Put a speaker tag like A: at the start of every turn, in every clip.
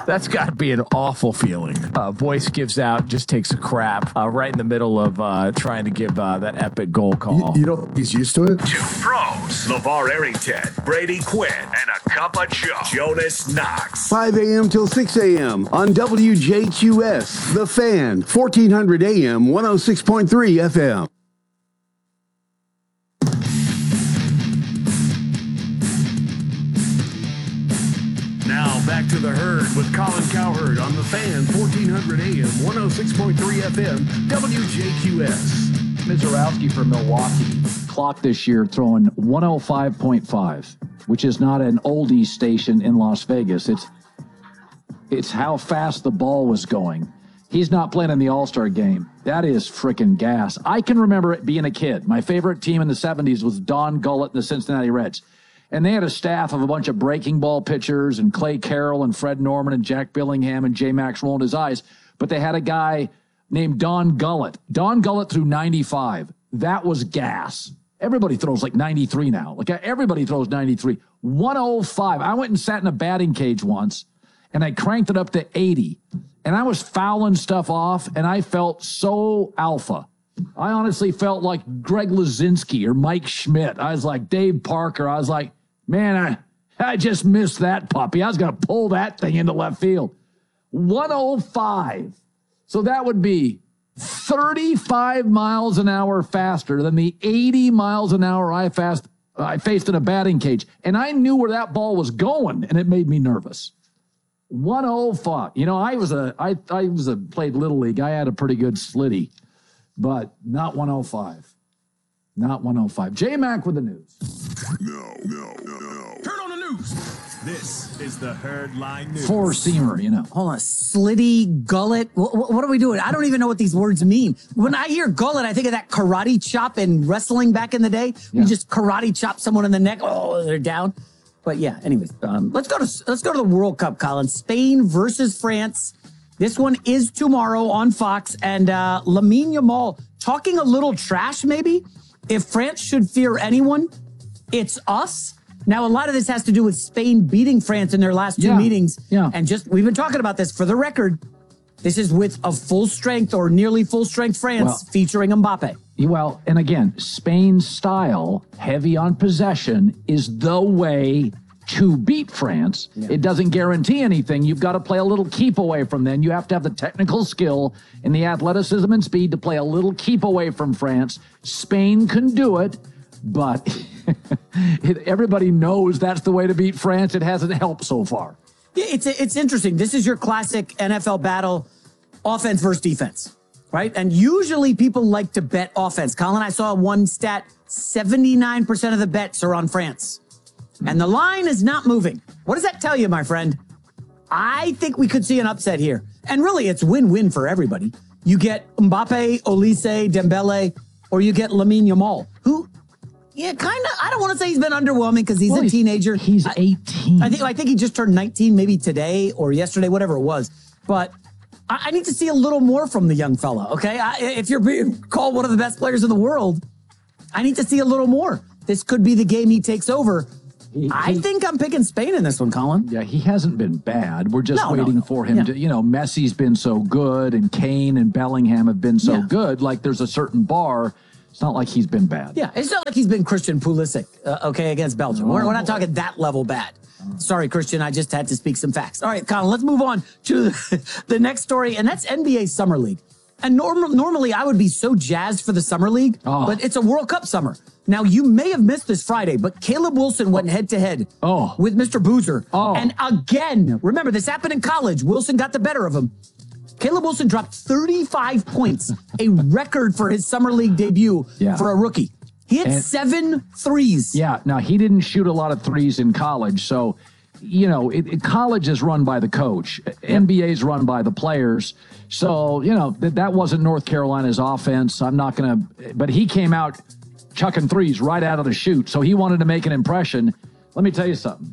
A: That's got to be an awful feeling. Voice gives out, just takes a crap right in the middle of trying to give that epic goal call.
B: You know, he's used to it.
C: Two pros, LeVar Arrington, Brady Quinn, and a cup of Joe, Jonas Knox.
B: 5 a.m. till 6 a.m. on WJQS, The Fan, 1400 a.m., 106.3 FM. Now back to the Herd with Colin Cowherd on The Fan, 1400 AM, 106.3 FM, WJQS.
D: Mizorowski for Milwaukee clocked this year throwing 105.5, which is not an oldie station in Las Vegas. It's how fast the ball was going. He's not playing in the All-Star game. That is freaking gas. I can remember it being a kid. My favorite team in the 70s was Don Gullett and the Cincinnati Reds. And they had a staff of a bunch of breaking ball pitchers and Clay Carroll and Fred Norman and Jack Billingham and J. Max rolling his eyes. But they had a guy named Don Gullett. Don Gullett threw 95. That was gas. Everybody throws like 93 now. Like everybody throws 93. 105. I went and sat in a batting cage once, and I cranked it up to 80. And I was fouling stuff off, and I felt so alpha. I honestly felt like Greg Luzinski or Mike Schmidt. I was like Dave Parker. I was like, man, I just missed that puppy. I was going to pull that thing into left field. 105. So that would be 35 miles an hour faster than the 80 miles an hour I faced in a batting cage. And I knew where that ball was going, and it made me nervous. 105. You know, I played Little League. I had a pretty good slitty, but not 105. Not 105. J-Mac with the news.
C: No. Turn on the news. This is the Herd Line News.
D: Four-seamer, you know.
E: Hold on. Slitty, gullet. What are we doing? I don't even know what these words mean. When I hear gullet, I think of that karate chop in wrestling back in the day. Yeah. You just karate chop someone in the neck. Oh, they're down. But yeah, anyways, let's go to the World Cup, Colin. Spain versus France. This one is tomorrow on Fox. And Lamine Yamal talking a little trash, maybe. If France should fear anyone, it's us. Now, a lot of this has to do with Spain beating France in their last two meetings. Yeah. And we've been talking about this for the record. This is with a full strength or nearly full strength France featuring Mbappe.
D: Well, and again, Spain's style, heavy on possession, is the way to beat France. Yeah. It doesn't guarantee anything. You've got to play a little keep away from them. You have to have the technical skill and the athleticism and speed to play a little keep away from France. Spain can do it, but everybody knows that's the way to beat France. It hasn't helped so far.
E: Yeah, it's interesting. This is your classic NFL battle, offense versus defense, right? And usually people like to bet offense. Colin, I saw one stat, 79% of the bets are on France. And the line is not moving. What does that tell you, my friend? I think we could see an upset here. And really, it's win-win for everybody. You get Mbappe, Olise, Dembele, or you get Lamine Yamal, who, kind of, I don't want to say he's been underwhelming because he's a teenager.
D: He's 18.
E: I think he just turned 19 maybe today or yesterday, whatever it was. But I need to see a little more from the young fella, okay? If you're being called one of the best players in the world, I need to see a little more. This could be the game he takes over. I think I'm picking Spain in this one, Colin.
D: Yeah, he hasn't been bad. We're just waiting for him to, Messi's been so good and Kane and Bellingham have been so good. Like there's a certain bar. It's not like he's been bad.
E: Yeah, it's not like he's been Christian Pulisic, against Belgium. We're not talking that level bad. Sorry, Christian, I just had to speak some facts. All right, Colin, let's move on to the next story, and that's NBA Summer League. And normally I would be so jazzed for the Summer League, but it's a World Cup summer. Now, you may have missed this Friday, but Caleb Wilson went head-to-head with Mr. Boozer. And again, remember, this happened in college. Wilson got the better of him. Caleb Wilson dropped 35 points, a record for his Summer League debut for a rookie. He hit 7 threes.
D: Yeah, now, he didn't shoot a lot of threes in college, so, college is run by the coach. NBA is run by the players. So, that wasn't North Carolina's offense. I'm not going to – but he came out chucking threes right out of the chute. So he wanted to make an impression. Let me tell you something.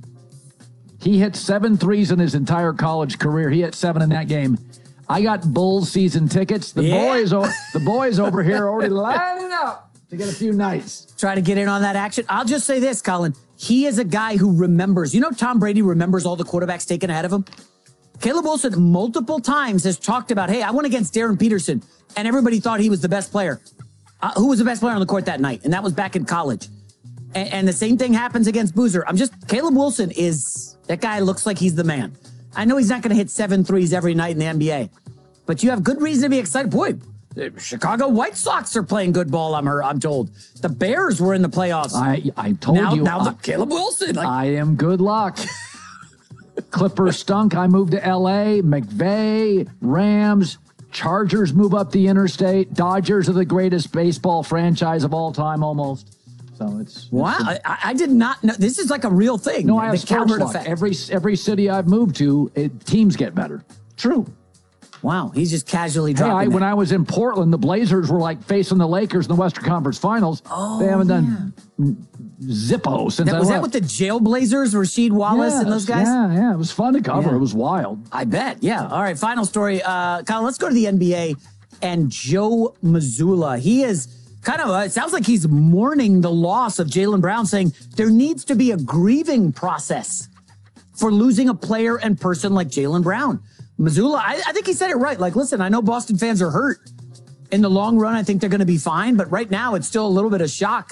D: He hit 7 threes in his entire college career. He hit 7 in that game. I got Bulls season tickets. The boys over here are already lining up to get a few nights.
E: Try to get in on that action. I'll just say this, Colin. He is a guy who remembers. Tom Brady remembers all the quarterbacks taken ahead of him? Caleb Wilson multiple times has talked about, hey, I went against Darren Peterson, and everybody thought he was the best player. Who was the best player on the court that night? And that was back in college. And the same thing happens against Boozer. Caleb Wilson that guy looks like he's the man. I know he's not going to hit 7 threes every night in the NBA, but you have good reason to be excited. Boy, the Chicago White Sox are playing good ball, I'm told. The Bears were in the playoffs.
D: I told you.
E: Now Caleb Wilson.
D: I am good luck. Clippers stunk. I moved to L.A. McVay, Rams, Chargers move up the interstate. Dodgers are the greatest baseball franchise of all time, almost. So it's
E: wow. I did not know. This is like a real thing.
D: No, I have sports luck. Every city I've moved to, teams get better. True.
E: Wow, he's just casually dropping.
D: When I was in Portland, the Blazers were like facing the Lakers in the Western Conference Finals.
E: Oh,
D: they haven't done Zippo since I left.
E: Was that with the Jailblazers, Rasheed Wallace and those guys?
D: Yeah, it was fun to cover.
E: Yeah.
D: It was wild.
E: I bet, yeah. All right, final story. Kyle, let's go to the NBA and Joe Mazzulla. He is it sounds like he's mourning the loss of Jaylen Brown, saying there needs to be a grieving process for losing a player and person like Jaylen Brown. Mazzulla, I think he said it right. Like, listen, I know Boston fans are hurt. In the long run, I think they're going to be fine. But right now, it's still a little bit of shock.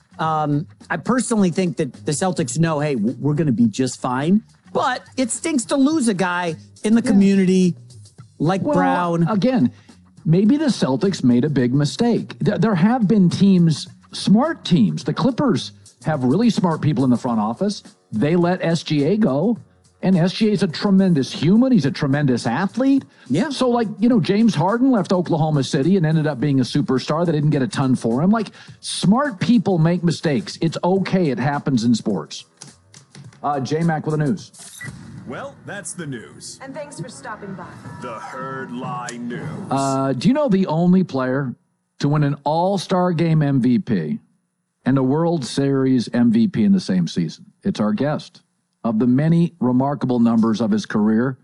E: I personally think that the Celtics know, hey, we're going to be just fine. But it stinks to lose a guy in the community like Brown.
D: Again, maybe the Celtics made a big mistake. There have been teams, smart teams. The Clippers have really smart people in the front office. They let SGA go. And SGA is a tremendous human. He's a tremendous athlete.
E: Yeah.
D: So, James Harden left Oklahoma City and ended up being a superstar. They didn't get a ton for him. Smart people make mistakes. It's okay. It happens in sports. J-Mac with the news.
C: Well, that's the news.
F: And thanks for stopping by.
C: The Herd Lie News.
D: Do you know the only player to win an All-Star Game MVP and a World Series MVP in the same season? It's our guest. Of the many remarkable numbers of his career,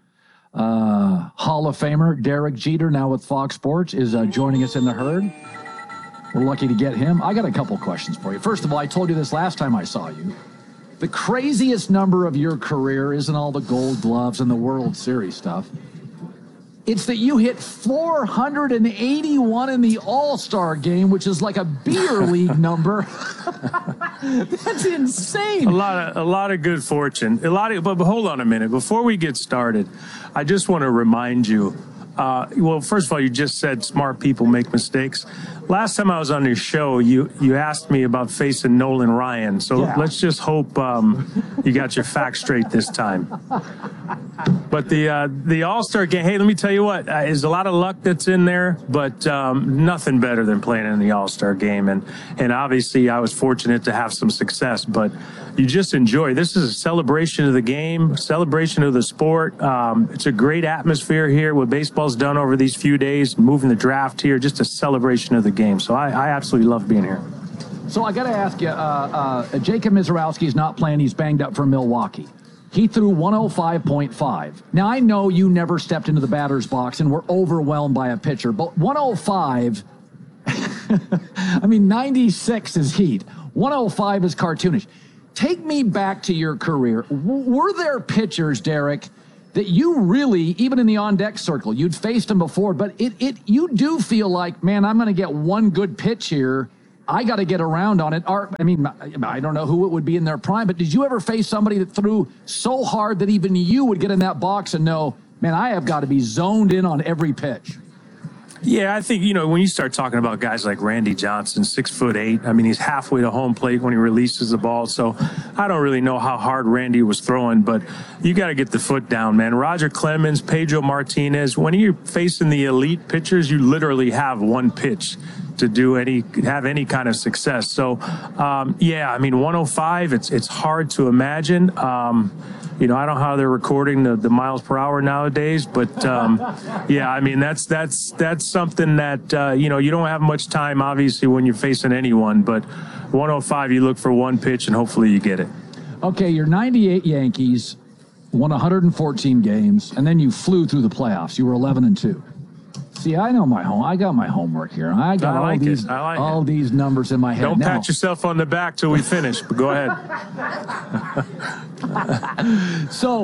D: Hall of Famer Derek Jeter, now with Fox Sports, is joining us in the Herd. We're lucky to get him. I got a couple questions for you. First of all, I told you this last time I saw you. The craziest number of your career isn't all the Gold Gloves and the World Series stuff. It's that you hit 481 in the All-Star game, which is like a beer league number. That's insane.
G: A lot of good fortune. But hold on a minute. Before we get started, I just want to remind you. First of all, you just said smart people make mistakes. Last time I was on your show, you asked me about facing Nolan Ryan. So let's just hope you got your facts straight this time. But the All-Star game, hey, let me tell you what, there's a lot of luck that's in there, but nothing better than playing in the All-Star game. And obviously I was fortunate to have some success, but you just enjoy. This is a celebration of the game, celebration of the sport. It's a great atmosphere here, what baseball's done over these few days, moving the draft here, just a celebration of the game. So I absolutely love being here.
D: So I got to ask you, Jacob Mizorowski's not playing. He's banged up for Milwaukee. He threw 105.5. Now, I know you never stepped into the batter's box and were overwhelmed by a pitcher, but 105, 96 is heat. 105 is cartoonish. Take me back to your career. Were there pitchers, Derek, that you really, even in the on-deck circle, you'd faced them before, but you do feel like, man, I'm going to get one good pitch here. I got to get around on it. I don't know who it would be in their prime, but did you ever face somebody that threw so hard that even you would get in that box and know, man, I have got to be zoned in on every pitch?
G: Yeah, I think, when you start talking about guys like Randy Johnson, 6'8", he's halfway to home plate when he releases the ball. So I don't really know how hard Randy was throwing, but you got to get the foot down, man. Roger Clemens, Pedro Martinez, when you're facing the elite pitchers, you literally have one pitch to have any kind of success. So, 105, it's hard to imagine. I don't know how they're recording the miles per hour nowadays, but that's something that, you don't have much time, obviously, when you're facing anyone, but 105, you look for one pitch and hopefully you get it.
D: Okay, your 98 Yankees won 114 games, and then you flew through the playoffs. You were 11-2. See, I know I got my homework here. I got all these numbers in my head.
G: Don't pat yourself on the back till we finish, but go ahead.
D: So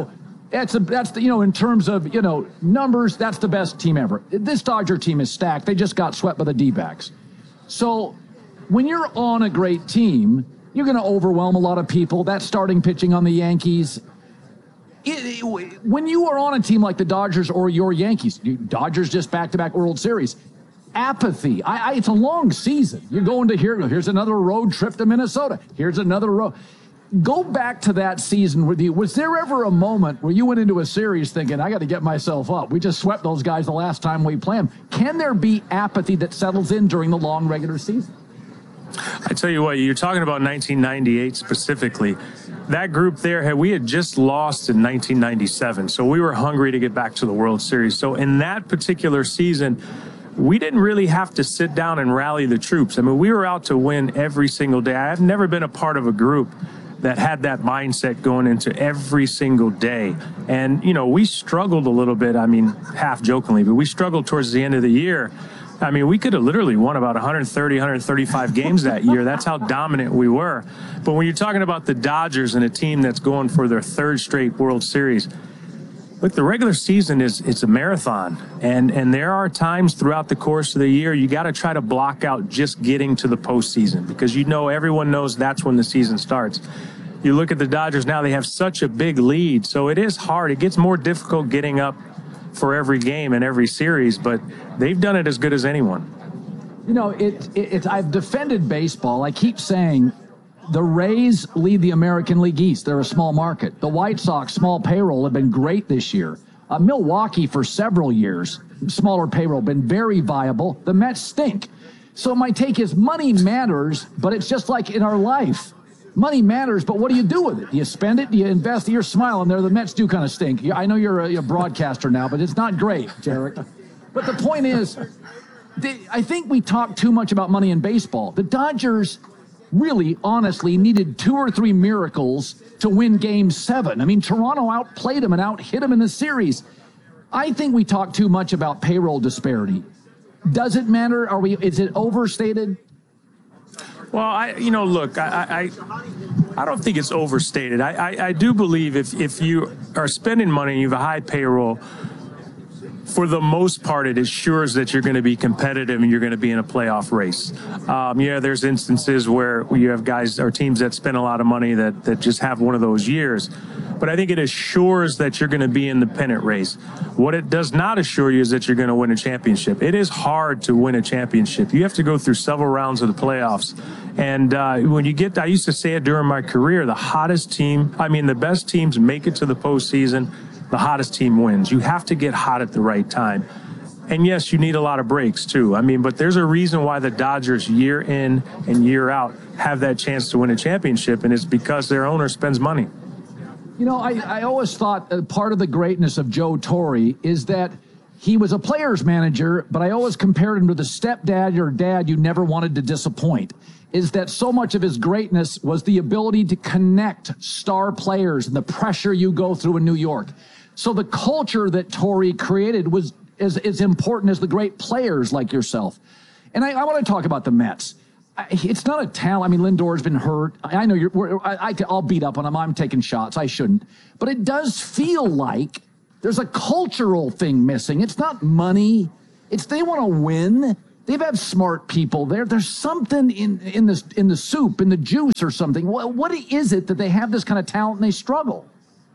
D: That's in terms of, numbers, that's the best team ever. This Dodger team is stacked. They just got swept by the D-backs. So when you're on a great team, you're going to overwhelm a lot of people. That starting pitching on the Yankees. When you are on a team like the Dodgers or your Yankees, Dodgers just back-to-back World Series, apathy. It's a long season. You're going to here's another road trip to Minnesota. Here's another road. Go back to that season with you. Was there ever a moment where you went into a series thinking, I got to get myself up? We just swept those guys the last time we played them. Can there be apathy that settles in during the long regular season?
G: I tell you what, you're talking about 1998 specifically. That group there, we had just lost in 1997, so we were hungry to get back to the World Series. So in that particular season, we didn't really have to sit down and rally the troops. I mean, we were out to win every single day. I've never been a part of a group that had that mindset going into every single day. And, we struggled a little bit, half jokingly, but we struggled towards the end of the year. We could have literally won about 130, 135 games that year. That's how dominant we were. But when you're talking about the Dodgers and a team that's going for their third straight World Series, look, the regular season it's a marathon. And there are times throughout the course of the year you got to try to block out just getting to the postseason because everyone knows that's when the season starts. You look at the Dodgers now, they have such a big lead. So it is hard. It gets more difficult getting up for every game and every series, but they've done it as good as anyone.
D: I've defended baseball. I keep saying the Rays lead the American League East. They're a small market. The White Sox, small payroll, have been great this year. Milwaukee, for several years, smaller payroll, been very viable. The Mets stink. So my take is money matters, but it's just like in our life. Money matters, but what do you do with it? Do you spend it? Do you invest? You're smiling there. The Mets do kind of stink. I know you're a broadcaster now, but it's not great, Derek. But the point is, I think we talk too much about money in baseball. The Dodgers really, honestly, needed 2 or 3 miracles to win Game 7. Toronto outplayed them and out-hit them in the series. I think we talk too much about payroll disparity. Does it matter? Is it overstated?
G: Well, I don't think it's overstated. I do believe if you are spending money and you have a high payroll, for the most part, it assures that you're going to be competitive and you're going to be in a playoff race. There's instances where you have guys or teams that spend a lot of money that just have one of those years. But I think it assures that you're going to be in the pennant race. What it does not assure you is that you're going to win a championship. It is hard to win a championship. You have to go through several rounds of the playoffs. And I used to say it during my career, the best teams make it to the postseason. The hottest team wins. You have to get hot at the right time. And yes, you need a lot of breaks too. But there's a reason why the Dodgers year in and year out have that chance to win a championship, and it's because their owner spends money.
D: I always thought part of the greatness of Joe Torre is that he was a player's manager, but I always compared him to the stepdad or dad you never wanted to disappoint. Is that so much of his greatness was the ability to connect star players and the pressure you go through in New York. So the culture that Torre created was as important as the great players like yourself. And I want to talk about the Mets. It's not a talent. Lindor's been hurt. I know I'll beat up on him. I'm taking shots. I shouldn't. But it does feel like there's a cultural thing missing. It's not money. They want to win. They've had smart people there. There's something in the soup, in the juice or something. What is it that they have this kind of talent and they struggle?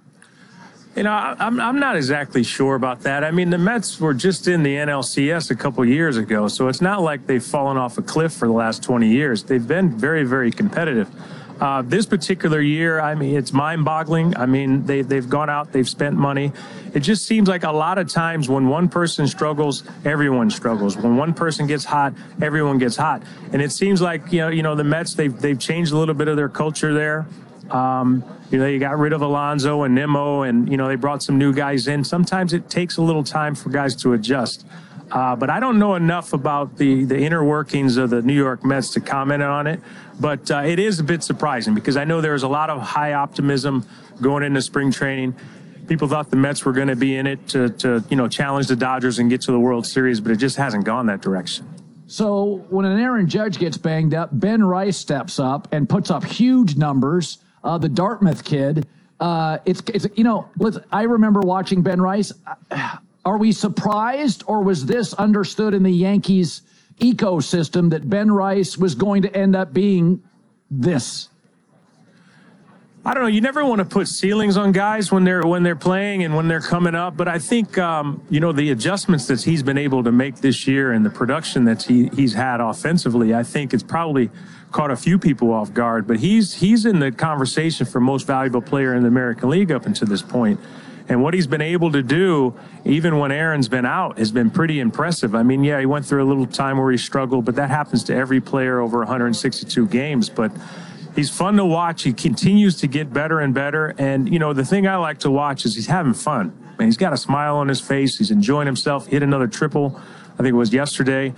G: I'm not exactly sure about that. The Mets were just in the NLCS a couple years ago, so it's not like they've fallen off a cliff for the last 20 years. They've been very, very competitive. This particular year, it's mind-boggling. They've gone out, they've spent money. It just seems like a lot of times when one person struggles, everyone struggles. When one person gets hot, everyone gets hot. And it seems like, the Mets, they've changed a little bit of their culture there. You got rid of Alonso and Nimmo, and, they brought some new guys in. Sometimes it takes a little time for guys to adjust. But I don't know enough about the inner workings of the New York Mets to comment on it. But it is a bit surprising because I know there's a lot of high optimism going into spring training. People thought the Mets were going to be in it to challenge the Dodgers and get to the World Series, but it just hasn't gone that direction.
D: So when an Aaron Judge gets banged up, Ben Rice steps up and puts up huge numbers. The Dartmouth kid, It's you know, I remember watching Ben Rice. Are we surprised, or was this understood in the Yankees ecosystem that Ben Rice was going to end up being this?
G: I don't know. You never want to put ceilings on guys when they're playing and when they're coming up. But I think the adjustments that he's been able to make this year and the production that he's had offensively, I think it's probably caught a few people off guard. But he's in the conversation for most valuable player in the American League up until this point. And what he's been able to do, even when Aaron's been out, has been pretty impressive. I mean, yeah, he went through a little time where he struggled, but that happens to every player over 162 games. But he's fun to watch. He continues to get better and better. And, the thing I like to watch is he's having fun. Man, he's got a smile on his face. He's enjoying himself. Hit another triple, I think it was yesterday.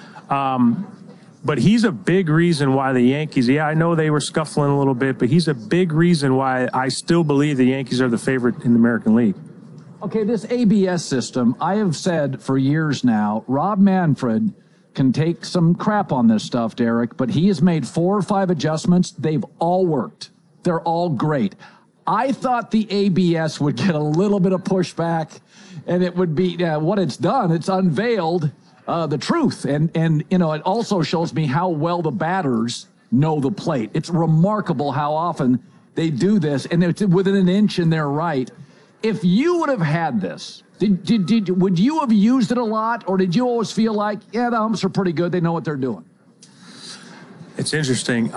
G: But he's a big reason why the Yankees, I know they were scuffling a little bit, but he's a big reason why I still believe the Yankees are the favorite in the American League.
D: Okay, this ABS system, I have said for years now, Rob Manfred can take some crap on this stuff, Derek, but he has made 4 or 5 adjustments. They've all worked. They're all great. I thought the ABS would get a little bit of pushback, and it would be what it's done. It's unveiled the truth, and it also shows me how well the batters know the plate. It's remarkable how often they do this, and it's within an inch, and they're right. If you would have had this, would you have used it a lot, or did you always feel like, the umps are pretty good, they know what they're doing?
G: It's interesting.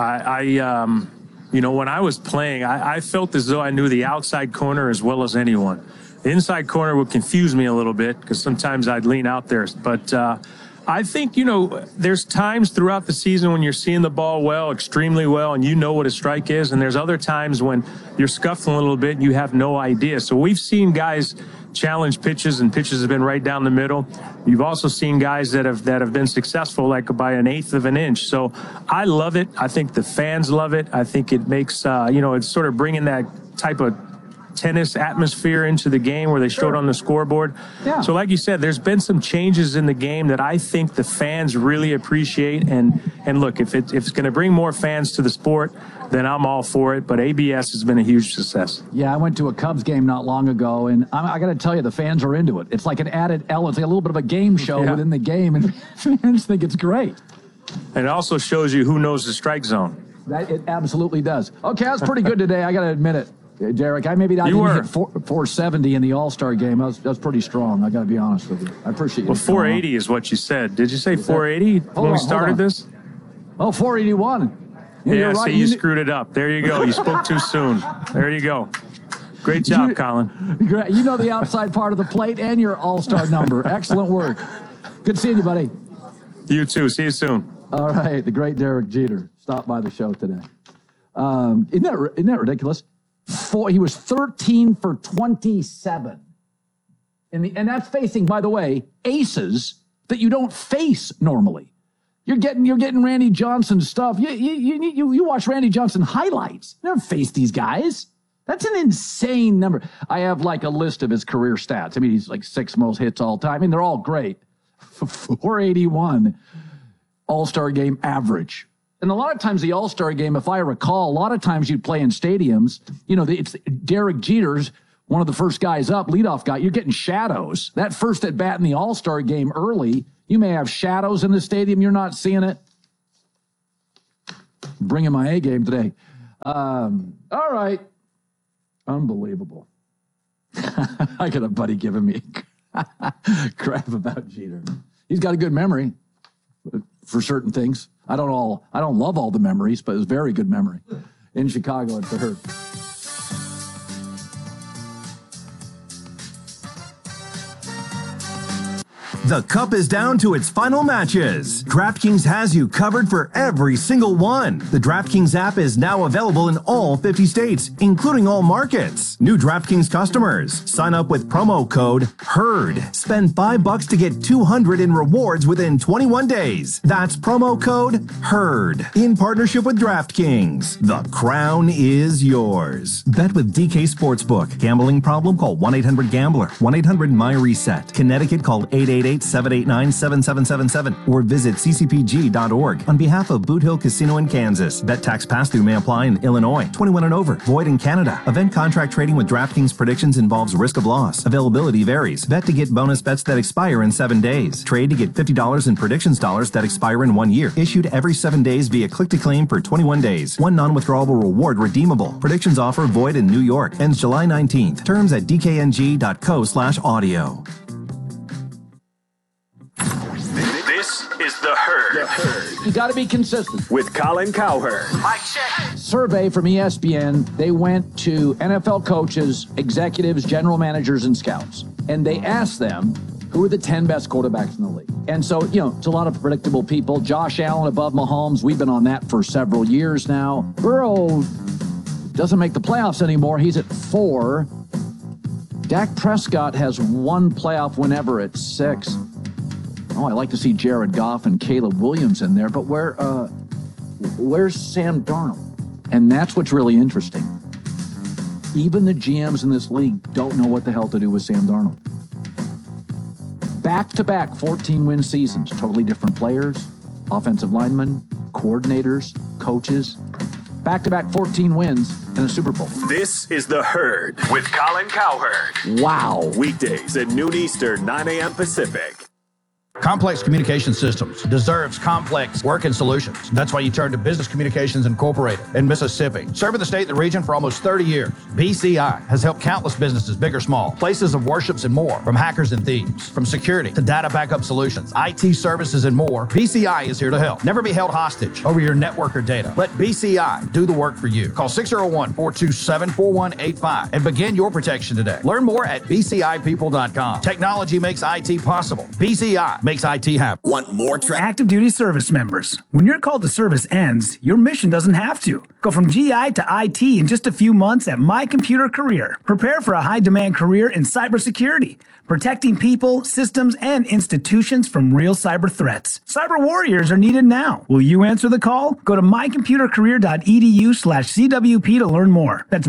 G: When I was playing, I felt as though I knew the outside corner as well as anyone. The inside corner would confuse me a little bit because sometimes I'd lean out there. But I think, there's times throughout the season when you're seeing the ball well, extremely well, and you know what a strike is. And there's other times when you're scuffling a little bit and you have no idea. So we've seen guys challenge pitches, and pitches have been right down the middle. You've also seen guys that have been successful, like by 1/8 of an inch. So I love it. I think the fans love it. I think it makes, it's sort of bringing that type of tennis atmosphere into the game where they show it on the scoreboard.
D: Yeah.
G: So like you said, there's been some changes in the game that I think the fans really appreciate. And look, if it's going to bring more fans to the sport, then I'm all for it. But ABS has been a huge success.
D: Yeah, I went to a Cubs game not long ago, and I got to tell you, the fans are into it. It's like an added element. It's like a little bit of a game show within the game, and fans think it's great.
G: And it also shows you who knows the strike zone.
D: That it absolutely does. Okay, that was pretty good today. I got to admit it. Derek, I didn't hit 470 in the All-Star game. That was pretty strong. I got to be honest with you. I appreciate it.
G: Well, 480 is what you said. Did you say 480 when we started this?
D: Oh, 481.
G: Yeah,
D: right.
G: See, you screwed it up. There you go. You spoke too soon. There you go. Great job, Colin.
D: Great. You know the outside part of the plate and your All-Star number. Excellent work. Good seeing you, buddy.
G: You too. See you soon.
D: All right. The great Derek Jeter stopped by the show today. Isn't that ridiculous? He was 13 for 27. And that's facing, by the way, aces that you don't face normally. You're getting Randy Johnson stuff. You watch Randy Johnson highlights. You never face these guys. That's an insane number. I have like a list of his career stats. I mean, he's like 6th most hits all time. I mean, they're all great. 481 All-Star game average. And a lot of times the All-Star game, if I recall, a lot of times you'd play in stadiums. It's Derek Jeter's one of the first guys up, leadoff guy. You're getting shadows. That first at bat in the All-Star game early, you may have shadows in the stadium. You're not seeing it. Bringing my A game today. All right. Unbelievable. I got a buddy giving me crap about Jeter. He's got a good memory for certain things. I don't love all the memories, but it's a very good memory. In Chicago at the Herd.
F: The Cup is down to its final matches. DraftKings has you covered for every single one. The DraftKings app is now available in all 50 states, including all markets. New DraftKings customers, sign up with promo code HERD. Spend $5 to get $200 in rewards within 21 days. That's promo code HERD. In partnership with DraftKings, the crown is yours. Bet with DK Sportsbook. Gambling problem? Call 1-800-GAMBLER. 1-800-MY-RESET. Connecticut, call 888 888-789-7777 or visit ccpg.org. On behalf of Boot Hill Casino in Kansas, bet tax pass-through may apply in Illinois. 21 and over. Void in Canada. Event contract trading with DraftKings predictions involves risk of loss. Availability varies. Bet to get bonus bets that expire in 7 days. Trade to get $50 in predictions dollars that expire in 1 year. Issued every 7 days via click-to-claim for 21 days. One non-withdrawable reward redeemable. Predictions offer void in New York. Ends July 19th. Terms at dkng.co/audio.
C: This is The Herd.
D: You got to be consistent.
C: With Colin Cowherd.
E: Mike, check.
D: Survey from ESPN, they went to NFL coaches, executives, general managers, and scouts, and they asked them who are the 10 best quarterbacks in the league. And so, it's a lot of predictable people. Josh Allen above Mahomes. We've been on that for several years now. Burrow doesn't make the playoffs anymore. He's at 4. Dak Prescott has 1 playoff win ever at 6. Oh, I like to see Jared Goff and Caleb Williams in there, but where's Sam Darnold? And that's what's really interesting. Even the GMs in this league don't know what the hell to do with Sam Darnold. Back-to-back 14-win seasons, totally different players, offensive linemen, coordinators, coaches. Back-to-back 14 wins and a Super Bowl.
C: This is The Herd with Colin Cowherd.
D: Wow.
C: Weekdays at noon Eastern, 9 a.m. Pacific.
H: Complex Communication Systems deserves complex working solutions. That's why you turn to Business Communications Incorporated in Mississippi. Serving the state and the region for almost 30 years, BCI has helped countless businesses, big or small, places of worships and more, from hackers and thieves, from security to data backup solutions, IT services and more. BCI is here to help. Never be held hostage over your network or data. Let BCI do the work for you. Call 601-427-4185 and begin your protection today. Learn more at bcipeople.com. Technology makes IT possible. BCI makes IT happen.
C: Want more
I: Active duty service members. When your call to service ends, your mission doesn't have to. Go from GI to IT in just a few months at My Computer Career. Prepare for a high-demand career in cybersecurity, protecting people, systems, and institutions from real cyber threats. Cyber warriors are needed now. Will you answer the call? Go to mycomputercareer.edu/CWP to learn more. That's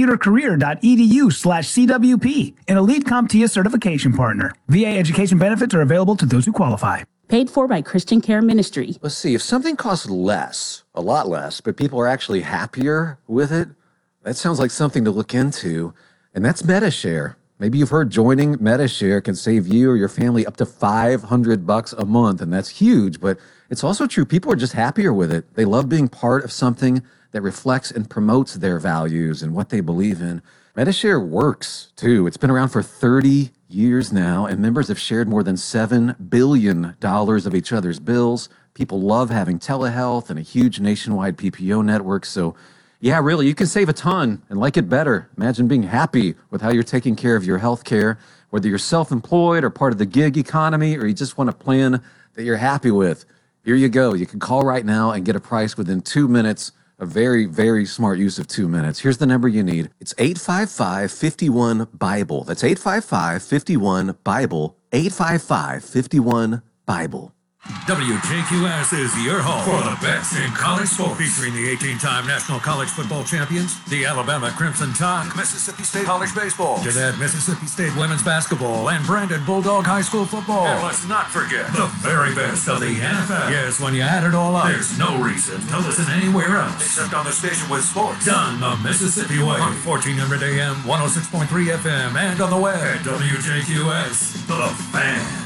I: mycomputercareer.edu/CWP, an elite CompTIA certification partner. VA education benefits are available to those who qualify.
J: Paid for by Christian Care Ministry.
K: Let's see, if something costs less, a lot less, but people are actually happier with it, that sounds like something to look into, and that's MediShare. Maybe you've heard joining MediShare can save you or your family up to $500 a month, and that's huge, but it's also true. People are just happier with it. They love being part of something that reflects and promotes their values and what they believe in. MediShare works, too. It's been around for 30 years now, and members have shared more than $7 billion of each other's bills. People love having telehealth and a huge nationwide PPO network, so yeah, really, you can save a ton and like it better. Imagine being happy with how you're taking care of your health care, whether you're self-employed or part of the gig economy, or you just want a plan that you're happy with. Here you go. You can call right now and get a price within 2 minutes. A very, very smart use of 2 minutes. Here's the number you need. It's 855-51-BIBLE. That's 855-51-BIBLE. 855-51-BIBLE.
L: WJQS is your home for the best in college sports, featuring the 18-time national college football champions, the Alabama Crimson Tide, Mississippi State College Baseball, Jeanette Mississippi State Women's Basketball, and Brandon Bulldog High School Football. And let's not forget the very best of the NFL. Yes, when you add it all up, there's no reason to listen anywhere else except on the station with sports done the Mississippi way on 1400 AM, 106.3 FM, and on the web at WJQS, The Fan.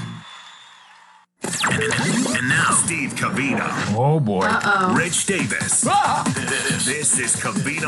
C: And now, Steve Covino.
A: Oh, boy.
C: Rich Davis. This is Covino